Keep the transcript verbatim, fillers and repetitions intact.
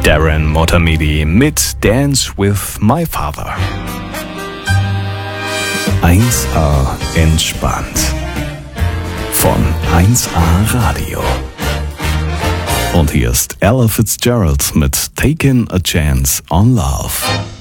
Darren Motamedi mit Dance with My Father. eins A entspannt. Von eins A Radio. Und hier ist Ella Fitzgerald mit Taking a Chance on Love.